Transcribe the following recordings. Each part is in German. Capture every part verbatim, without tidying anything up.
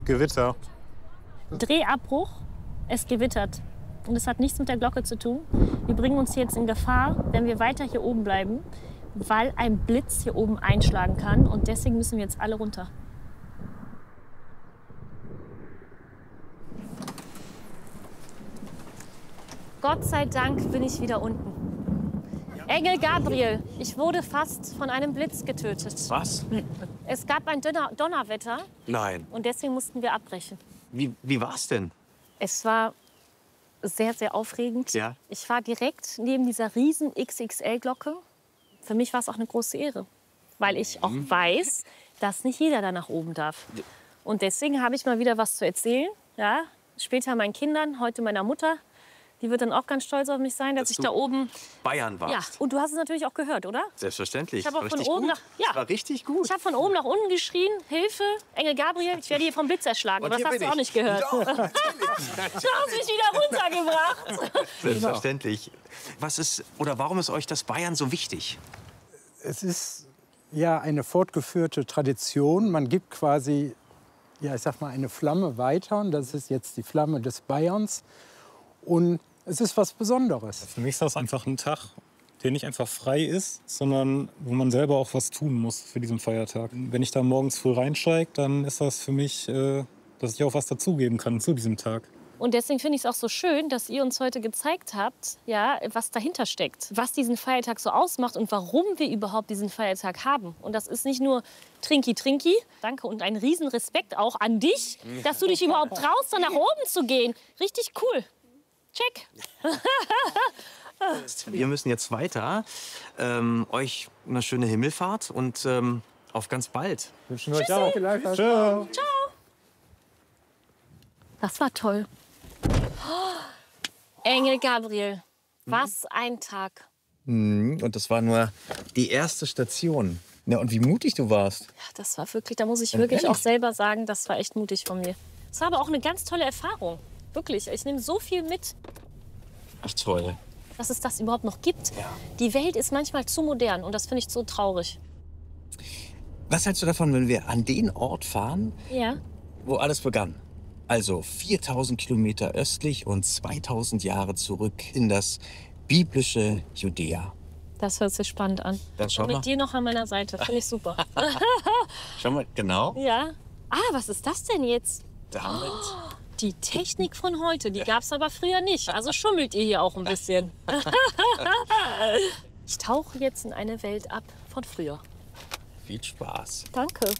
Gewitter. Drehabbruch, es gewittert. Und das hat nichts mit der Glocke zu tun. Wir bringen uns jetzt in Gefahr, wenn wir weiter hier oben bleiben, weil ein Blitz hier oben einschlagen kann. Und deswegen müssen wir jetzt alle runter. Gott sei Dank bin ich wieder unten. Engel Gabriel, ich wurde fast von einem Blitz getötet. Was? Es gab ein Donner Donnerwetter Nein. und deswegen mussten wir abbrechen. Wie, wie war's denn? Es war sehr, sehr aufregend. Ja. Ich war direkt neben dieser riesen X X L-Glocke. Für mich war es auch eine große Ehre, weil ich auch weiß, dass nicht jeder da nach oben darf. Und deswegen habe ich mal wieder was zu erzählen. Ja? Später meinen Kindern, heute meiner Mutter. Die wird dann auch ganz stolz auf mich sein, dass, dass ich da oben Bayern warst. Ja, und du hast es natürlich auch gehört, oder? Selbstverständlich. Ich habe auch von richtig oben gut. nach ja. Das war richtig gut. Ich habe von oben nach unten geschrien, Hilfe, Engel Gabriel, ich werde hier vom Blitz erschlagen. Und Aber das hast du auch nicht gehört. Doch, du hast mich wieder runtergebracht. Selbstverständlich. Was ist oder warum ist euch das Bayern so wichtig? Es ist ja eine fortgeführte Tradition. Man gibt quasi, ja, ich sag mal, eine Flamme weiter. Und das ist jetzt die Flamme des Bayerns. Und es ist was Besonderes. Für mich ist das einfach ein Tag, der nicht einfach frei ist, sondern wo man selber auch was tun muss für diesen Feiertag. Wenn ich da morgens früh reinsteige, dann ist das für mich, äh, dass ich auch was dazugeben kann zu diesem Tag. Und deswegen finde ich es auch so schön, dass ihr uns heute gezeigt habt, ja, was dahinter steckt, was diesen Feiertag so ausmacht und warum wir überhaupt diesen Feiertag haben. Und das ist nicht nur Trinki Trinki. Danke und ein Riesenrespekt auch an dich, dass du dich überhaupt traust, da nach oben zu gehen. Richtig cool. Check. Wir müssen jetzt weiter. Ähm, euch eine schöne Himmelfahrt und ähm, auf ganz bald. Wünschen wir euch auch. Ciao. Ciao. Das war toll. Oh, Engel Gabriel, was ein Tag. Und das war nur die erste Station. Ja, und wie mutig du warst. Ja, das war wirklich, da muss ich wirklich auch selber sagen, das war echt mutig von mir. Es war aber auch eine ganz tolle Erfahrung. Wirklich, ich nehme so viel mit. Ach toll. Dass es das überhaupt noch gibt. Ja. Die Welt ist manchmal zu modern und das finde ich so traurig. Was hältst du davon, wenn wir an den Ort fahren, Ja. wo alles begann? Also viertausend Kilometer östlich und zweitausend Jahre zurück in das biblische Judäa. Das hört sich spannend an. Dann schau und mit mal. dir noch an meiner Seite, finde ich super. Schau mal, genau. Ja. Ah, was ist das denn jetzt? Damit. Die Technik von heute, die gab es aber früher nicht. Also schummelt ihr hier auch ein bisschen. Ich tauche jetzt in eine Welt ab von früher. Viel Spaß. Danke.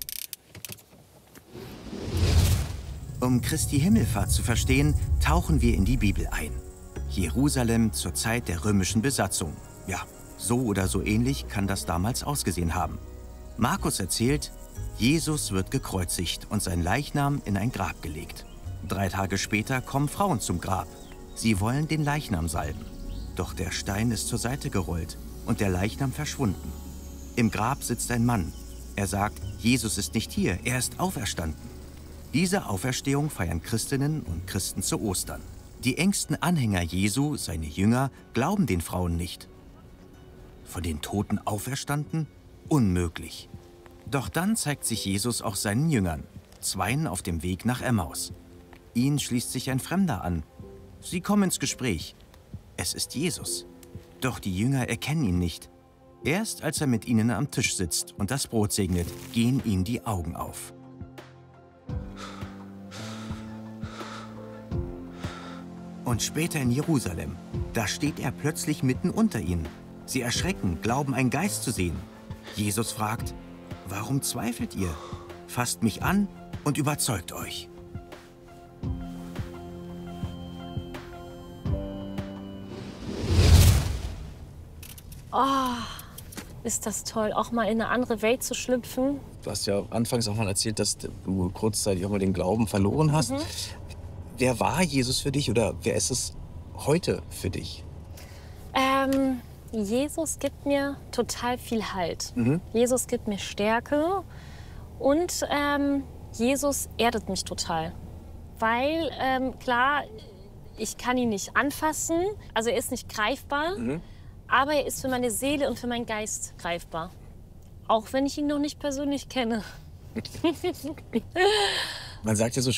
Um Christi Himmelfahrt zu verstehen, tauchen wir in die Bibel ein. Jerusalem zur Zeit der römischen Besatzung. Ja, so oder so ähnlich kann das damals ausgesehen haben. Markus erzählt, Jesus wird gekreuzigt und sein Leichnam in ein Grab gelegt. Drei Tage später kommen Frauen zum Grab. Sie wollen den Leichnam salben. Doch der Stein ist zur Seite gerollt und der Leichnam verschwunden. Im Grab sitzt ein Mann. Er sagt, Jesus ist nicht hier, er ist auferstanden. Diese Auferstehung feiern Christinnen und Christen zu Ostern. Die engsten Anhänger Jesu, seine Jünger, glauben den Frauen nicht. Von den Toten auferstanden? Unmöglich. Doch dann zeigt sich Jesus auch seinen Jüngern, zweien auf dem Weg nach Emmaus. Ihnen schließt sich ein Fremder an. Sie kommen ins Gespräch. Es ist Jesus. Doch die Jünger erkennen ihn nicht. Erst als er mit ihnen am Tisch sitzt und das Brot segnet, gehen ihnen die Augen auf. Und später in Jerusalem, da steht er plötzlich mitten unter ihnen. Sie erschrecken, glauben, einen Geist zu sehen. Jesus fragt, warum zweifelt ihr? Fasst mich an und überzeugt euch. Oh, ist das toll, auch mal in eine andere Welt zu schlüpfen. Du hast ja anfangs auch mal erzählt, dass du kurzzeitig auch mal den Glauben verloren hast. Mhm. Wer war Jesus für dich oder wer ist es heute für dich? Ähm, Jesus gibt mir total viel Halt. Mhm. Jesus gibt mir Stärke und ähm, Jesus erdet mich total. Weil, ähm, klar, ich kann ihn nicht anfassen, also er ist nicht greifbar, Mhm. aber er ist für meine Seele und für meinen Geist greifbar. Auch wenn ich ihn noch nicht persönlich kenne. Man sagt ja so